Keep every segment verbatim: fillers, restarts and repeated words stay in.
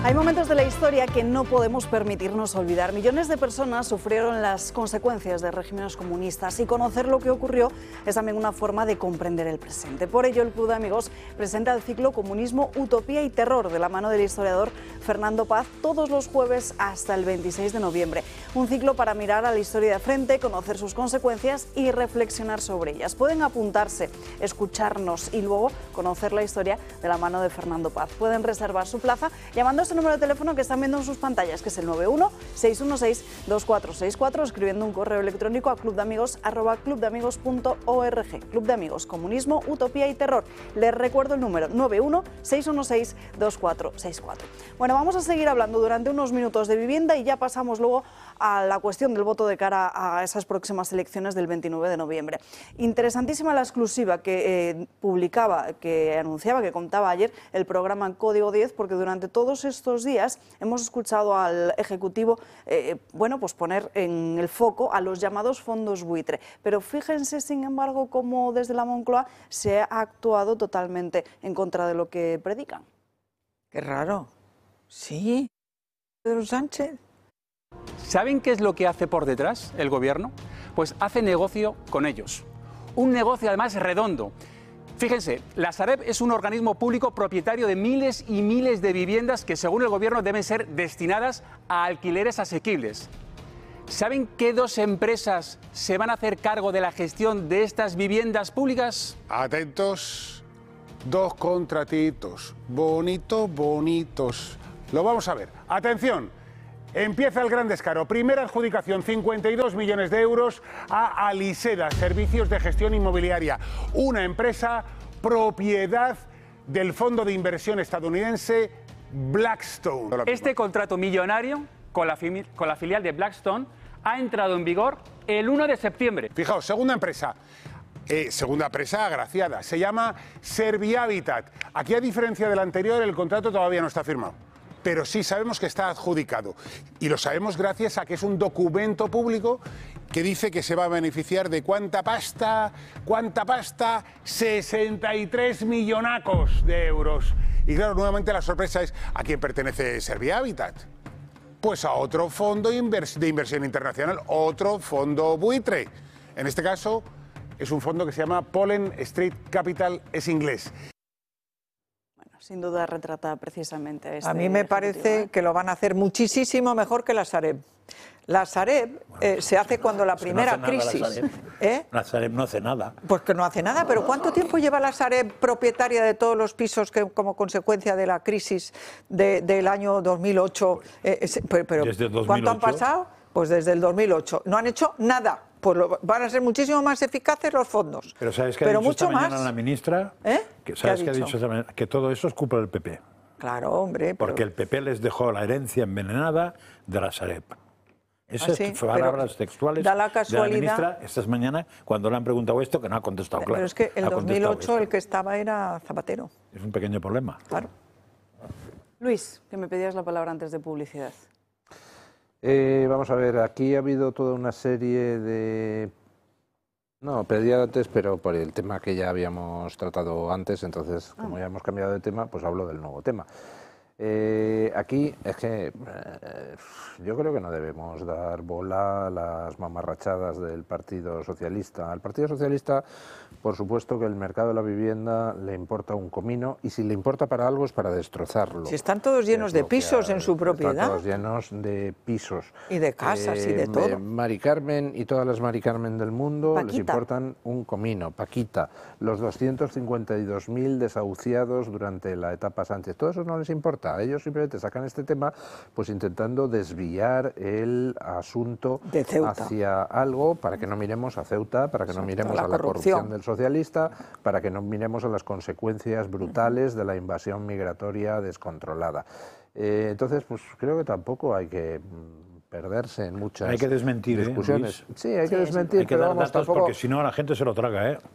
Hay momentos de la historia que no podemos permitirnos olvidar. Millones de personas sufrieron las consecuencias de regímenes comunistas y conocer lo que ocurrió es también una forma de comprender el presente. Por ello, el Club de Amigos presenta el ciclo Comunismo, Utopía y Terror de la mano del historiador Fernando Paz todos los jueves hasta el veintiséis de noviembre. Un ciclo para mirar a la historia de frente, conocer sus consecuencias y reflexionar sobre ellas. Pueden apuntarse, escucharnos y luego conocer la historia de la mano de Fernando Paz. Pueden reservar su plaza llamando a ese número de teléfono que están viendo en sus pantallas, que es el nueve uno, seis uno seis, dos cuatro seis cuatro, escribiendo un correo electrónico a clubdeamigos arroba clubdeamigos punto org. Club de Amigos, Comunismo, Utopía y Terror. Les recuerdo el número nueve uno, seis uno seis, dos cuatro seis cuatro. Bueno, vamos a seguir hablando durante unos minutos de vivienda y ya pasamos luego a la cuestión del voto de cara a esas próximas elecciones del veintinueve de noviembre. Interesantísima la exclusiva que eh, publicaba, que anunciaba, que contaba ayer el programa Código diez, porque durante todos estos días hemos escuchado al Ejecutivo eh, bueno, pues poner en el foco a los llamados fondos buitre. Pero fíjense, sin embargo, cómo desde la Moncloa se ha actuado totalmente en contra de lo que predican. Qué raro. Sí, Pedro Sánchez. ¿Saben qué es lo que hace por detrás el gobierno? Pues hace negocio con ellos. Un negocio además redondo. Fíjense, la Sareb es un organismo público propietario de miles y miles de viviendas que según el gobierno deben ser destinadas a alquileres asequibles. ¿Saben qué dos empresas se van a hacer cargo de la gestión de estas viviendas públicas? Atentos, dos contratitos, bonitos, bonitos. Lo vamos a ver. Atención. Empieza el gran descaro. Primera adjudicación, cincuenta y dos millones de euros a Aliseda, Servicios de Gestión Inmobiliaria, una empresa propiedad del fondo de inversión estadounidense Blackstone. Este contrato millonario con la, con la filial de Blackstone ha entrado en vigor el uno de septiembre. Fijaos, segunda empresa. Eh, segunda empresa agraciada. Se llama Servihabitat. Aquí, a diferencia del anterior, el contrato todavía no está firmado. Pero sí sabemos que está adjudicado. Y lo sabemos gracias a que es un documento público que dice que se va a beneficiar de cuánta pasta, cuánta pasta, sesenta y tres millonacos de euros. Y claro, nuevamente la sorpresa es ¿a quién pertenece Servihabitat? Pues a otro fondo de inversión internacional, otro fondo buitre. En este caso es un fondo que se llama Pollen Street Capital, es inglés. Sin duda retrata precisamente a este A mí me parece ¿eh? que lo van a hacer muchísimo mejor que la Sareb. La Sareb eh, se hace cuando la primera no hace crisis. nada la Sareb. ¿Eh? La Sareb no hace nada. Pues que no hace nada, pero ¿cuánto tiempo lleva la Sareb propietaria de todos los pisos que como consecuencia de la crisis de, del año dos mil ocho? Eh, eh, pero, pero Desde el dos mil ocho. ¿Cuánto han pasado? Pues desde el dos mil ocho. No han hecho nada. Pues lo, van a ser muchísimo más eficaces los fondos. Pero ¿sabes qué ha pero dicho mucho esta mañana más. la ministra? ¿Eh? Que, ¿Sabes qué ha dicho? dicho esta mañana? Que todo eso es culpa del P P. Claro, hombre. Pero... Porque el P P les dejó la herencia envenenada de la Sareb. Esas ¿Ah, sí? fueron palabras textuales da la de casualidad... la ministra esta mañana cuando le han preguntado esto, que no ha contestado claro. Pero es que el Ha dos mil ocho contestado el que estaba era Zapatero. Es un pequeño problema. Claro. Luis, que me pedías la palabra antes de publicidad. Eh, vamos a ver, aquí ha habido toda una serie de... No, pedía antes, pero por el tema que ya habíamos tratado antes, entonces, como ya hemos cambiado de tema, pues hablo del nuevo tema. Eh, aquí es que eh, yo creo que no debemos dar bola a las mamarrachadas del Partido Socialista. Al Partido Socialista, por supuesto que el mercado de la vivienda le importa un comino y si le importa para algo es para destrozarlo. Si están todos llenos de pisos en su propiedad. Están todos llenos de pisos. Y de casas eh, y de todo. Mari Carmen y todas las Mari Carmen del mundo Paquita. les importan un comino. Paquita, los doscientos cincuenta y dos mil desahuciados durante la etapa Sánchez, todo eso no les importa. Ellos simplemente sacan este tema pues intentando desviar el asunto de Ceuta hacia algo para que no miremos a Ceuta, para que no miremos la a la corrupción. corrupción del socialista, para que no miremos a las consecuencias brutales de la invasión migratoria descontrolada. Eh, entonces, pues creo que tampoco hay que perderse en muchas hay que desmentir, discusiones. ¿eh, Luis? Sí, hay que Sí, desmentir, hay que pero dar vamos, datos tampoco... porque si no la gente se lo traga, ¿eh?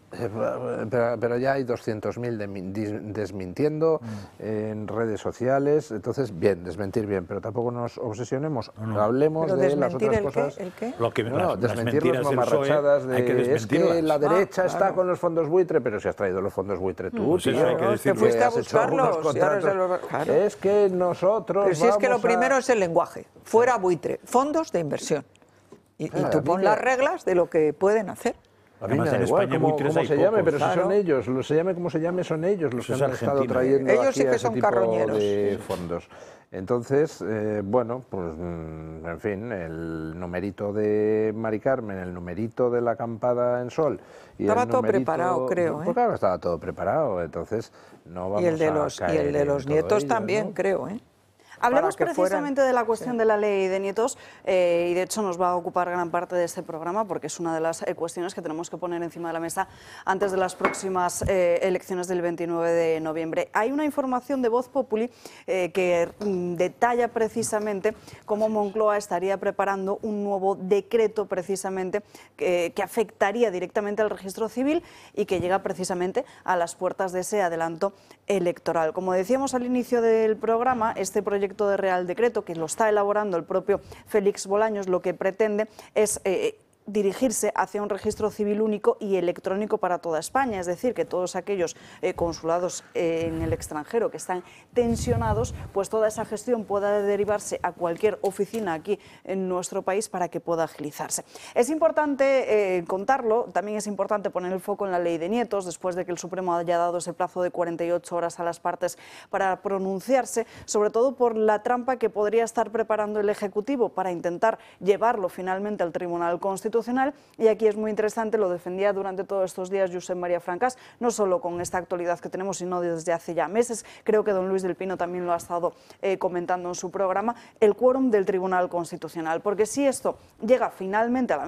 Eh, Pero, pero ya hay doscientos mil desmintiendo mm. en redes sociales, entonces bien, desmentir bien, pero tampoco nos obsesionemos, no, no. hablemos ¿Pero de las otras el cosas. Qué? ¿El qué? Lo que, no, no, las, desmentir las las mamarrachadas de que es que la derecha ah, está claro. con los fondos buitre, pero si has traído los fondos buitre tú, pues tío, eso hay que no, decirlo. te fuiste a has hecho buscarlos. contratos. Lo... Claro. Es que nosotros Pero si es que lo vamos a... primero es el lenguaje, fuera buitre, fondos de inversión. Y, y Ah, tú pon las reglas de lo que pueden hacer. A mí me da igual cómo, cómo se llame, pero si son ellos, los se llame como se llame, son ellos los que han estado trayendo ellos aquí sí que a ese son tipo carroñeros de fondos. Entonces, eh, bueno, pues en fin, el numerito de Mari Carmen, el numerito de la acampada en Sol y estaba el todo numerito, preparado, creo, ¿eh? Pues claro, estaba todo preparado, entonces no vamos y el de a los caer y el de los en nietos ello, también, ¿no? creo, ¿eh? Hablemos precisamente fueran... de la cuestión sí. de la ley de nietos eh, y de hecho nos va a ocupar gran parte de este programa porque es una de las eh, cuestiones que tenemos que poner encima de la mesa antes de las próximas eh, elecciones del veintinueve de noviembre. Hay una información de Voz Populi eh, que mm, detalla precisamente cómo Moncloa estaría preparando un nuevo decreto precisamente que, que afectaría directamente al registro civil y que llega precisamente a las puertas de ese adelanto electoral. Como decíamos al inicio del programa, este proyecto de Real Decreto, que lo está elaborando el propio Félix Bolaños, lo que pretende es eh, dirigirse hacia un registro civil único y electrónico para toda España, es decir, que todos aquellos eh, consulados eh, en el extranjero que están tensionados, pues toda esa gestión pueda derivarse a cualquier oficina aquí en nuestro país para que pueda agilizarse. Es importante eh, contarlo, también es importante poner el foco en la ley de nietos, después de que el Supremo haya dado ese plazo de cuarenta y ocho horas a las partes para pronunciarse, sobre todo por la trampa que podría estar preparando el Ejecutivo para intentar llevarlo finalmente al Tribunal Constitucional. Y aquí es muy interesante, lo defendía durante todos estos días Josep María Francás, no solo con esta actualidad que tenemos, sino desde hace ya meses, creo que don Luis del Pino también lo ha estado eh, comentando en su programa, el quórum del Tribunal Constitucional, porque si esto llega finalmente a la